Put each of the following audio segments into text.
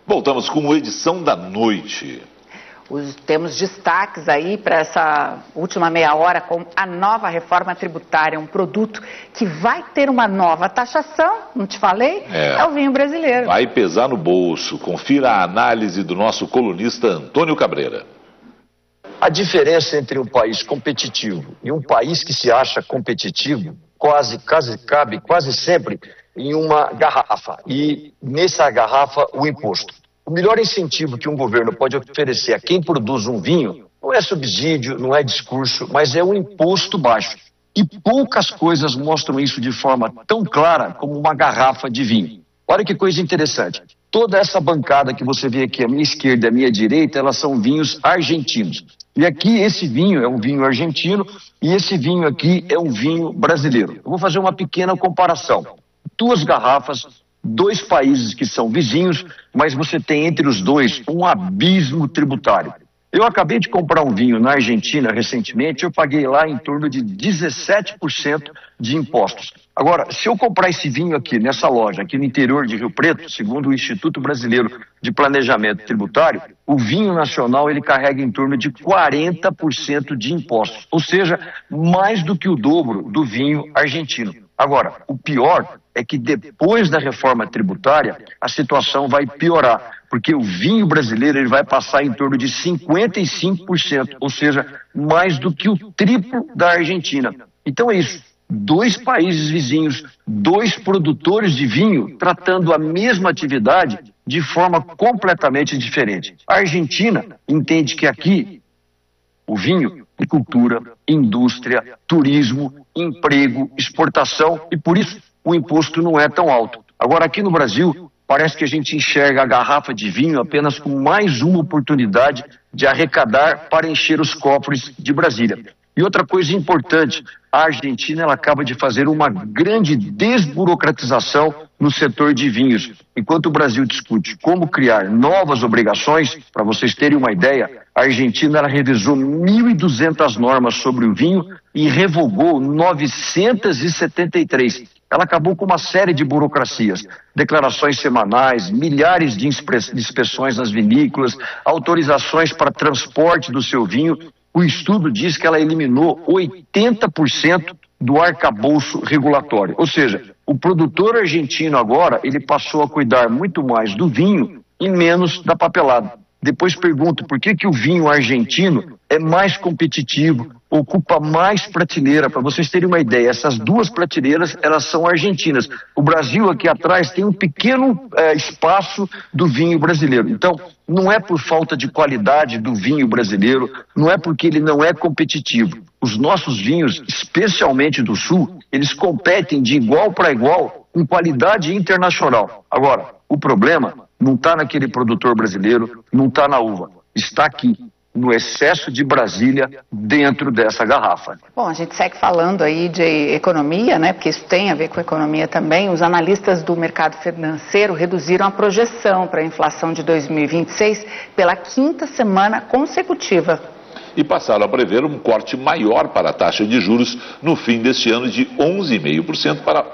Voltamos com a edição da noite. Temos destaques aí para essa última meia hora com a nova reforma tributária, um produto que vai ter uma nova taxação, não te falei? É o vinho brasileiro. Vai pesar no bolso. Confira a análise do nosso colunista Antônio Cabreira. A diferença entre um país competitivo e um país que se acha competitivo cabe quase sempre em uma garrafa, e nessa garrafa o imposto. O melhor incentivo que um governo pode oferecer a quem produz um vinho não é subsídio, não é discurso, mas é um imposto baixo. E poucas coisas mostram isso de forma tão clara como uma garrafa de vinho. Olha que coisa interessante. Toda essa bancada que você vê aqui à minha esquerda e à minha direita, elas são vinhos argentinos. E aqui esse vinho é um vinho argentino e esse vinho aqui é um vinho brasileiro. Eu vou fazer uma pequena comparação. 2 garrafas, 2 países que são vizinhos, mas você tem entre os dois um abismo tributário. Eu acabei de comprar um vinho na Argentina recentemente, eu paguei lá em torno de 17% de impostos. Agora, se eu comprar esse vinho aqui nessa loja, aqui no interior de Rio Preto, segundo o Instituto Brasileiro de Planejamento Tributário, o vinho nacional ele carrega em torno de 40% de impostos, ou seja, mais do que o dobro do vinho argentino. Agora, o pior é que depois da reforma tributária, a situação vai piorar, porque o vinho brasileiro ele vai passar em torno de 55%, ou seja, mais do que o triplo da Argentina. Então é isso, 2 países vizinhos, 2 produtores de vinho tratando a mesma atividade de forma completamente diferente. A Argentina entende que aqui o vinho é cultura, indústria, turismo, emprego, exportação e por isso o imposto não é tão alto. Agora aqui no Brasil parece que a gente enxerga a garrafa de vinho apenas como mais uma oportunidade de arrecadar para encher os cofres de Brasília. E outra coisa importante, a Argentina ela acaba de fazer uma grande desburocratização no setor de vinhos. Enquanto o Brasil discute como criar novas obrigações, para vocês terem uma ideia, a Argentina ela revisou 1.200 normas sobre o vinho e revogou 973. Ela acabou com uma série de burocracias, declarações semanais, milhares de inspeções nas vinícolas, autorizações para transporte do seu vinho. O estudo diz que ela eliminou 80% do arcabouço regulatório. Ou seja, o produtor argentino agora, ele passou a cuidar muito mais do vinho e menos da papelada. Depois pergunto por que o vinho argentino é mais competitivo, ocupa mais prateleira. Para vocês terem uma ideia, essas 2 prateleiras, elas são argentinas. O Brasil aqui atrás tem um pequeno espaço do vinho brasileiro. Então, não é por falta de qualidade do vinho brasileiro, não é porque ele não é competitivo. Os nossos vinhos, especialmente do Sul, eles competem de igual para igual em qualidade internacional. Agora, o problema não está naquele produtor brasileiro, não está na uva, está aqui, no excesso de Brasília dentro dessa garrafa. Bom, a gente segue falando aí de economia, né? Porque isso tem a ver com economia também. Os analistas do mercado financeiro reduziram a projeção para a inflação de 2026 pela 5ª semana consecutiva. E passaram a prever um corte maior para a taxa de juros no fim deste ano de 11,5% para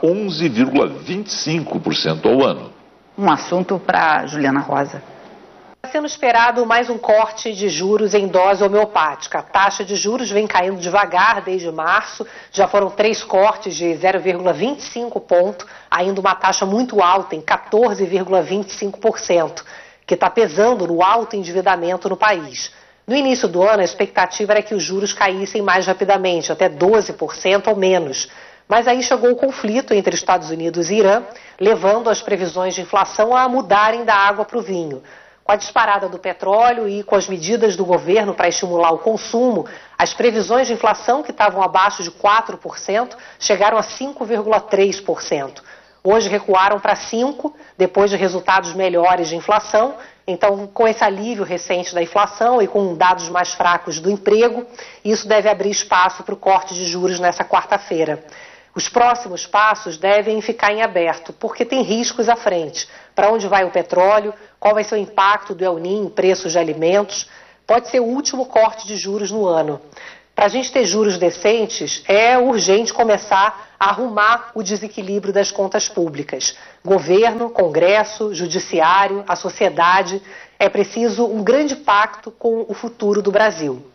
11,25% ao ano. Um assunto para Juliana Rosa. Está sendo esperado mais um corte de juros em dose homeopática. A taxa de juros vem caindo devagar desde março. Já foram 3 cortes de 0,25 ponto, ainda uma taxa muito alta, em 14,25%, que está pesando no alto endividamento no país. No início do ano, a expectativa era que os juros caíssem mais rapidamente, até 12% ou menos. Mas aí chegou o conflito entre Estados Unidos e Irã, levando as previsões de inflação a mudarem da água para o vinho. Com a disparada do petróleo e com as medidas do governo para estimular o consumo, as previsões de inflação, que estavam abaixo de 4%, chegaram a 5,3%. Hoje recuaram para 5%, depois de resultados melhores de inflação. Então, com esse alívio recente da inflação e com dados mais fracos do emprego, isso deve abrir espaço para o corte de juros nessa quarta-feira. Os próximos passos devem ficar em aberto, porque tem riscos à frente. Para onde vai o petróleo? Qual vai ser o impacto do El Niño em preços de alimentos? Pode ser o último corte de juros no ano. Para a gente ter juros decentes, é urgente começar a arrumar o desequilíbrio das contas públicas. Governo, Congresso, Judiciário, a sociedade. É preciso um grande pacto com o futuro do Brasil.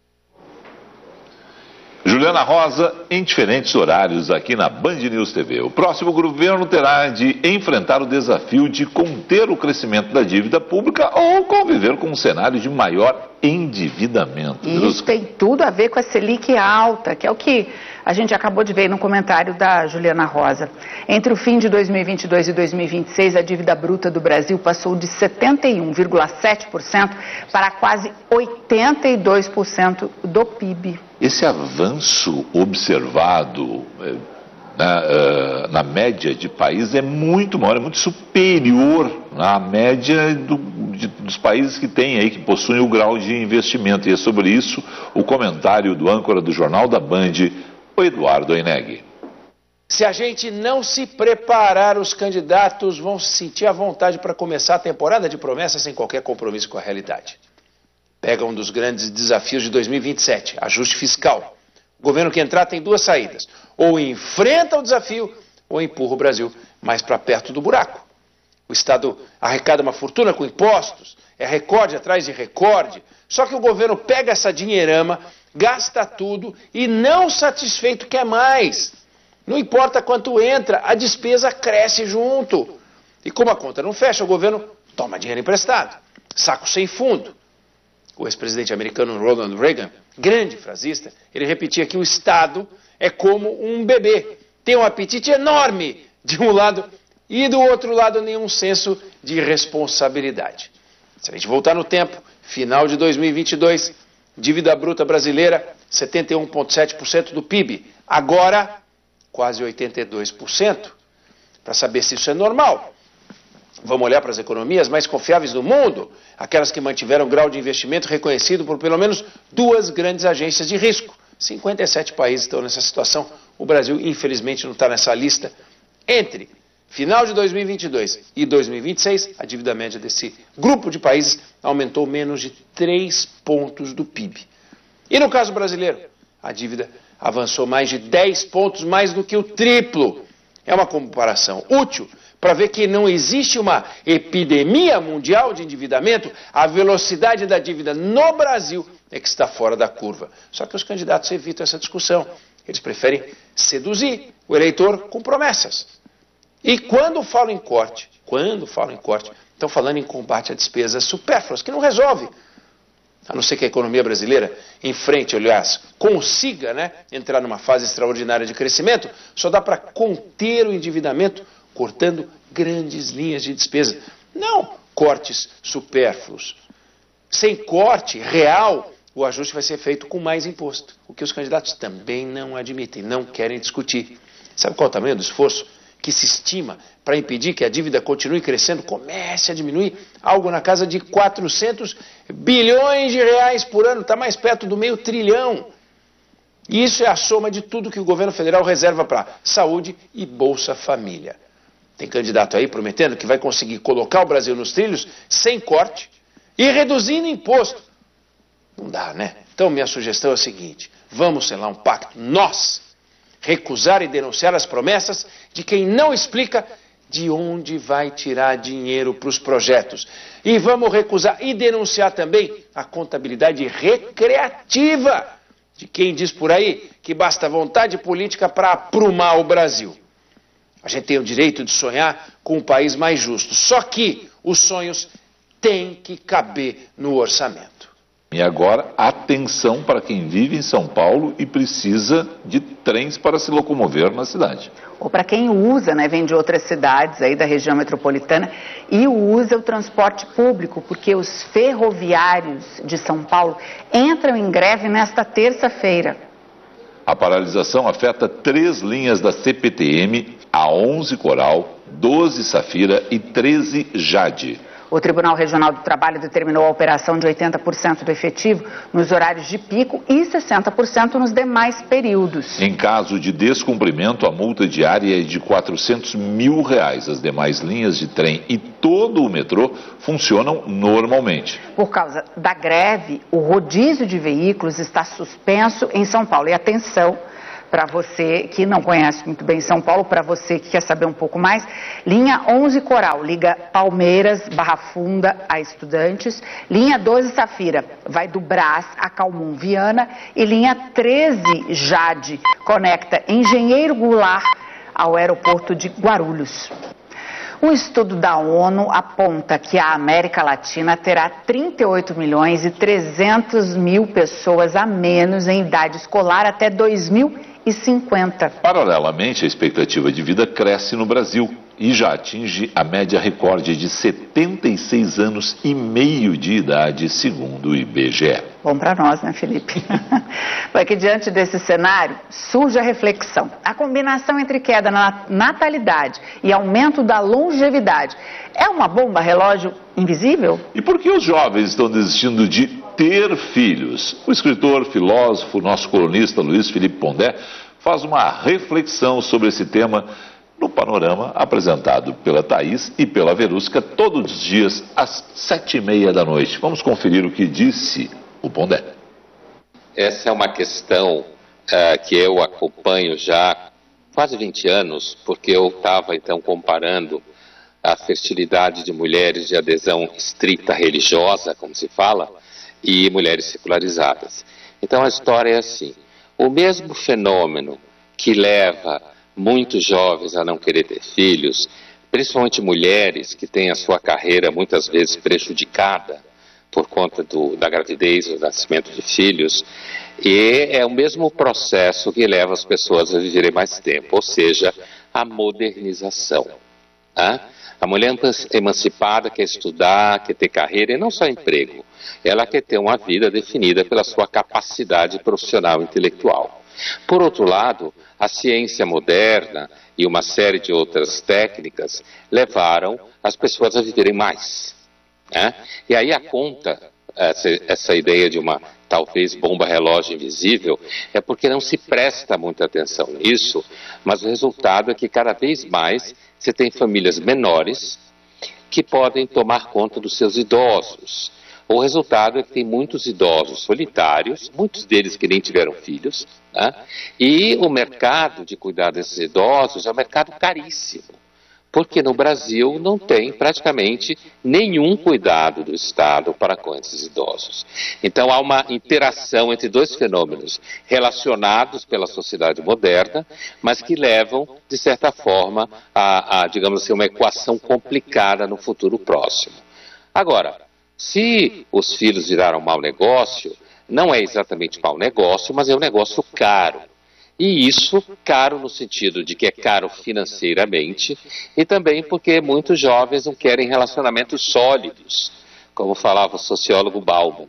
Juliana Rosa, em diferentes horários aqui na Band News TV. O próximo governo terá de enfrentar o desafio de conter o crescimento da dívida pública ou conviver com um cenário de maior endividamento. E isso tem tudo a ver com a Selic alta, que é o que a gente acabou de ver no comentário da Juliana Rosa. Entre o fim de 2022 e 2026, a dívida bruta do Brasil passou de 71,7% para quase 82% do PIB. Esse avanço observado na média de países é muito maior, é muito superior à média dos países que têm aí, que possuem o grau de investimento. E é sobre isso o comentário do âncora do Jornal da Band, o Eduardo Oineg. Se a gente não se preparar, os candidatos vão se sentir à vontade para começar a temporada de promessas sem qualquer compromisso com a realidade. Pega um dos grandes desafios de 2027, ajuste fiscal. O governo que entrar tem duas saídas. Ou enfrenta o desafio, ou empurra o Brasil mais para perto do buraco. O Estado arrecada uma fortuna com impostos, é recorde atrás de recorde. Só que o governo pega essa dinheirama, gasta tudo e, não satisfeito, quer mais. Não importa quanto entra, a despesa cresce junto. E como a conta não fecha, o governo toma dinheiro emprestado, saco sem fundo. O ex-presidente americano Ronald Reagan, grande frasista, ele repetia que o Estado é como um bebê. Tem um apetite enorme de um lado e do outro lado nenhum senso de responsabilidade. Se a gente voltar no tempo, final de 2022, dívida bruta brasileira, 71,7% do PIB. Agora, quase 82%. Para saber se isso é normal, vamos olhar para as economias mais confiáveis do mundo, aquelas que mantiveram grau de investimento reconhecido por pelo menos duas grandes agências de risco. 57 países estão nessa situação. O Brasil, infelizmente, não está nessa lista. Entre final de 2022 e 2026, a dívida média desse grupo de países aumentou menos de 3 pontos do PIB. E no caso brasileiro, a dívida avançou mais de 10 pontos, mais do que o triplo. É uma comparação útil para ver que não existe uma epidemia mundial de endividamento. A velocidade da dívida no Brasil é que está fora da curva. Só que os candidatos evitam essa discussão. Eles preferem seduzir o eleitor com promessas. E quando falam em corte, estão falando em combate a despesas supérfluas, que não resolve. A não ser que a economia brasileira enfrente, aliás, consiga, entrar numa fase extraordinária de crescimento, só dá para conter o endividamento cortando grandes linhas de despesa. Não cortes supérfluos. Sem corte real, o ajuste vai ser feito com mais imposto, o que os candidatos também não admitem, não querem discutir. Sabe qual é o tamanho do esforço que se estima para impedir que a dívida continue crescendo, comece a diminuir? Algo na casa de 400 bilhões de reais por ano, está mais perto do meio trilhão. E isso é a soma de tudo que o governo federal reserva para saúde e Bolsa Família. Tem candidato aí prometendo que vai conseguir colocar o Brasil nos trilhos sem corte e reduzindo imposto. Não dá, né? Então minha sugestão é a seguinte: vamos selar um pacto, nós, recusar e denunciar as promessas de quem não explica de onde vai tirar dinheiro para os projetos. E vamos recusar e denunciar também a contabilidade recreativa de quem diz por aí que basta vontade política para aprumar o Brasil. A gente tem o direito de sonhar com um país mais justo, só que os sonhos têm que caber no orçamento. E agora, atenção para quem vive em São Paulo e precisa de trens para se locomover na cidade. Ou para quem usa, vem de outras cidades aí da região metropolitana e usa o transporte público, porque os ferroviários de São Paulo entram em greve nesta terça-feira. A paralisação afeta 3 linhas da CPTM, a 11 Coral, 12 Safira e 13 Jade. O Tribunal Regional do Trabalho determinou a operação de 80% do efetivo nos horários de pico e 60% nos demais períodos. Em caso de descumprimento, a multa diária é de R$400 mil. As demais linhas de trem e todo o metrô funcionam normalmente. Por causa da greve, o rodízio de veículos está suspenso em São Paulo. E atenção, para você que não conhece muito bem São Paulo, para você que quer saber um pouco mais, linha 11 Coral liga Palmeiras, Barra Funda a Estudantes, linha 12 Safira vai do Brás a Calmon Viana e linha 13 Jade conecta Engenheiro Goulart ao aeroporto de Guarulhos. Um estudo da ONU aponta que a América Latina terá 38 milhões e 300 mil pessoas a menos em idade escolar até 2050. Paralelamente, a expectativa de vida cresce no Brasil e já atinge a média recorde de 76 anos e meio de idade, segundo o IBGE. Bom para nós, né, Felipe? Porque diante desse cenário, surge a reflexão. A combinação entre queda na natalidade e aumento da longevidade é uma bomba relógio invisível? E por que os jovens estão desistindo de ter filhos? O escritor, filósofo, nosso colunista Luiz Felipe Pondé faz uma reflexão sobre esse tema no Panorama, apresentado pela Thaís e pela Verusca todos os dias às 7h30 da noite. Vamos conferir o que disse o Pondé. Essa é uma questão que eu acompanho já há quase 20 anos, porque eu estava então comparando a fertilidade de mulheres de adesão estrita religiosa, como se fala, e mulheres secularizadas. Então a história é assim: o mesmo fenômeno que leva muitos jovens a não querer ter filhos, principalmente mulheres que têm a sua carreira muitas vezes prejudicada por conta da gravidez, do nascimento de filhos, e é o mesmo processo que leva as pessoas a viverem mais tempo, ou seja, a modernização. A mulher emancipada quer estudar, quer ter carreira e não só emprego, ela quer ter uma vida definida pela sua capacidade profissional e intelectual. Por outro lado, a ciência moderna e uma série de outras técnicas levaram as pessoas a viverem mais. E aí a conta, essa ideia de uma talvez bomba relógio invisível, é porque não se presta muita atenção nisso, mas o resultado é que cada vez mais você tem famílias menores que podem tomar conta dos seus idosos. O resultado é que tem muitos idosos solitários, muitos deles que nem tiveram filhos, e o mercado de cuidar desses idosos é um mercado caríssimo, porque no Brasil não tem praticamente nenhum cuidado do Estado para com esses idosos. Então há uma interação entre dois fenômenos relacionados pela sociedade moderna, mas que levam, de certa forma, a digamos assim, uma equação complicada no futuro próximo. Agora, se os filhos viraram mau negócio, não é exatamente mau negócio, mas é um negócio caro. E isso, caro no sentido de que é caro financeiramente, e também porque muitos jovens não querem relacionamentos sólidos, como falava o sociólogo Bauman.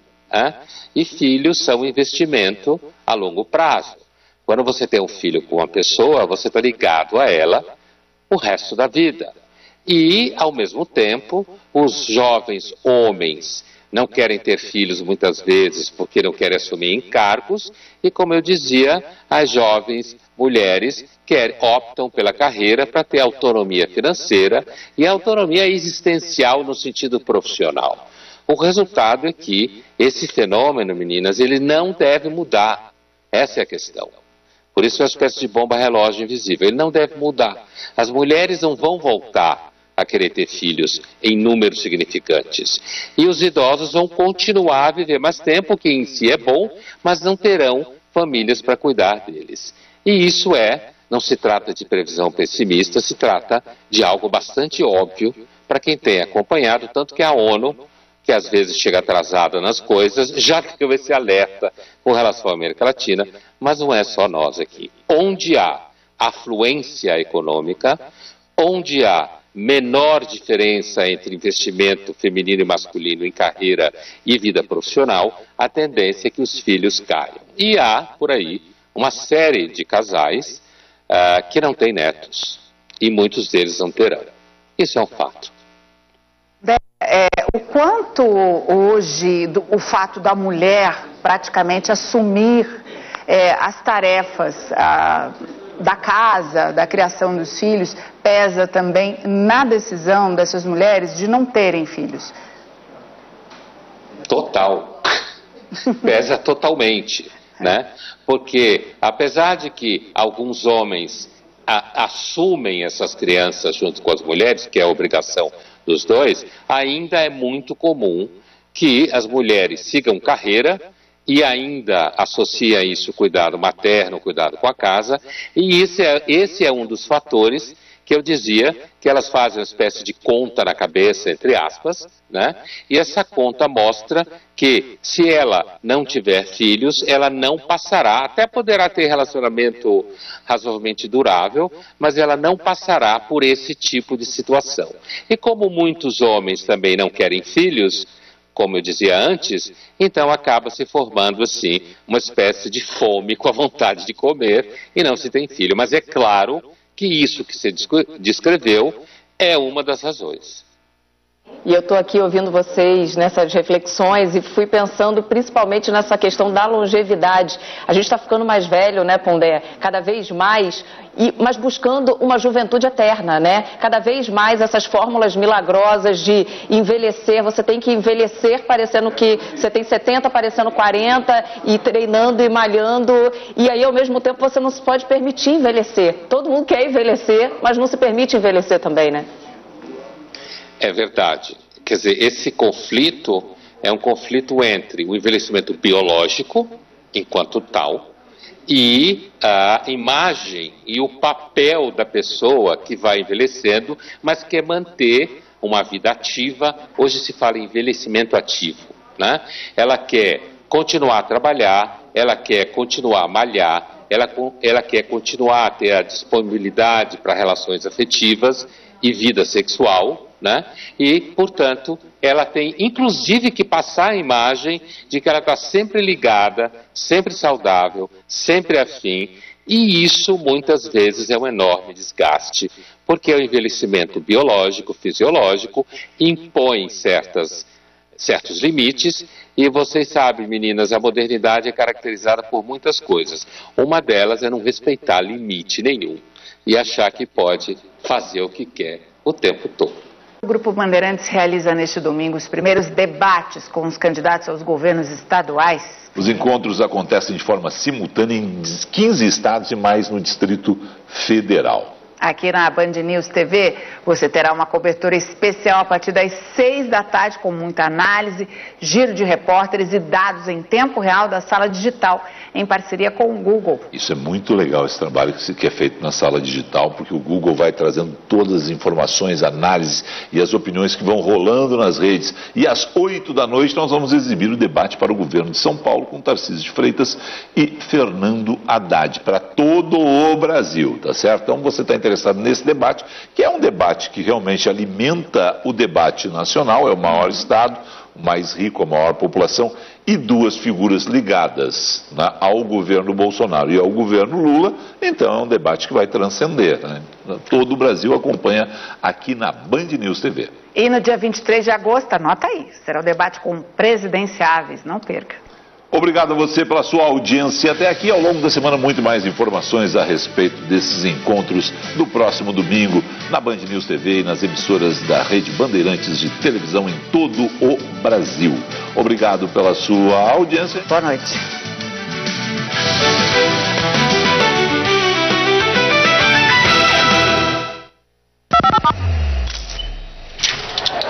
E filhos são investimento a longo prazo. Quando você tem um filho com uma pessoa, você está ligado a ela o resto da vida. E, ao mesmo tempo, os jovens homens não querem ter filhos muitas vezes porque não querem assumir encargos e, como eu dizia, as jovens mulheres optam pela carreira para ter autonomia financeira e autonomia existencial no sentido profissional. O resultado é que esse fenômeno, meninas, ele não deve mudar. Essa é a questão. Por isso é uma espécie de bomba relógio invisível. Ele não deve mudar. As mulheres não vão voltar a querer ter filhos em números significantes. E os idosos vão continuar a viver mais tempo, que em si é bom, mas não terão famílias para cuidar deles. E isso não se trata de previsão pessimista, se trata de algo bastante óbvio para quem tem acompanhado, tanto que a ONU, que às vezes chega atrasada nas coisas, já deu esse alerta com relação à América Latina, mas não é só nós aqui. Onde há afluência econômica, onde há menor diferença entre investimento feminino e masculino em carreira e vida profissional, a tendência é que os filhos caiam. E há, por aí, uma série de casais que não têm netos, e muitos deles não terão. Isso é um fato. o quanto hoje o fato da mulher praticamente assumir as tarefas da casa, da criação dos filhos, pesa também na decisão dessas mulheres de não terem filhos? Total. Pesa totalmente, né? Porque apesar de que alguns homens assumem essas crianças junto com as mulheres, que é a obrigação dos dois, ainda é muito comum que as mulheres sigam carreira e ainda associa isso cuidado materno, cuidado com a casa, e esse é um dos fatores que eu dizia que elas fazem uma espécie de conta na cabeça, entre aspas, né? E essa conta mostra que se ela não tiver filhos, ela não passará, até poderá ter relacionamento razoavelmente durável, mas ela não passará por esse tipo de situação. E como muitos homens também não querem filhos, como eu dizia antes, então acaba se formando assim uma espécie de fome com a vontade de comer e não se tem filho. Mas é claro que isso que você descreveu é uma das razões. E eu estou aqui ouvindo vocês nessas reflexões e fui pensando principalmente nessa questão da longevidade. A gente está ficando mais velho, né, Pondé? Cada vez mais, mas buscando uma juventude eterna, né? Cada vez mais essas fórmulas milagrosas de envelhecer. Você tem que envelhecer parecendo que você tem 70, parecendo 40, e treinando e malhando. E aí, ao mesmo tempo, você não se pode permitir envelhecer. Todo mundo quer envelhecer, mas não se permite envelhecer também, né? É verdade. Quer dizer, esse conflito é um conflito entre o envelhecimento biológico, enquanto tal, e a imagem e o papel da pessoa que vai envelhecendo, mas quer manter uma vida ativa. Hoje se fala em envelhecimento ativo, né? Ela quer continuar a trabalhar, ela quer continuar a malhar, ela quer continuar a ter a disponibilidade para relações afetivas e vida sexual, né? E, portanto, ela tem inclusive que passar a imagem de que ela está sempre ligada, sempre saudável, sempre afim, e isso muitas vezes é um enorme desgaste, porque o envelhecimento biológico, fisiológico, impõe certos limites, e vocês sabem, meninas, a modernidade é caracterizada por muitas coisas. Uma delas é não respeitar limite nenhum e achar que pode fazer o que quer o tempo todo. O Grupo Bandeirantes realiza neste domingo os primeiros debates com os candidatos aos governos estaduais. Os encontros acontecem de forma simultânea em 15 estados e mais no Distrito Federal. Aqui na Band News TV, você terá uma cobertura especial a partir das 6 da tarde, com muita análise, giro de repórteres e dados em tempo real da sala digital, em parceria com o Google. Isso é muito legal, esse trabalho que é feito na sala digital, porque o Google vai trazendo todas as informações, análises e as opiniões que vão rolando nas redes. E às 8 da noite nós vamos exibir o debate para o governo de São Paulo com Tarcísio de Freitas e Fernando Haddad, para todo o Brasil, tá certo? Então você está interessado nesse debate, que é um debate que realmente alimenta o debate nacional, é o maior estado, o mais rico, a maior população, e duas figuras ligadas, né, ao governo Bolsonaro e ao governo Lula. Então é um debate que vai transcender, né? Todo o Brasil acompanha aqui na Band News TV. E no dia 23 de agosto, anota aí, será o debate com presidenciáveis, não perca. Obrigado a você pela sua audiência até aqui. Ao longo da semana, muito mais informações a respeito desses encontros do próximo domingo na Band News TV e nas emissoras da Rede Bandeirantes de televisão em todo o Brasil. Obrigado pela sua audiência. Boa noite.